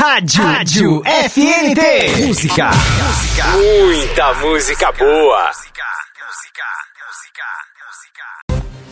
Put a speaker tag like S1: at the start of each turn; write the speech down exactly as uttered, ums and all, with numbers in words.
S1: Rádio, Rádio F N T. Música. Música.
S2: Muita música boa.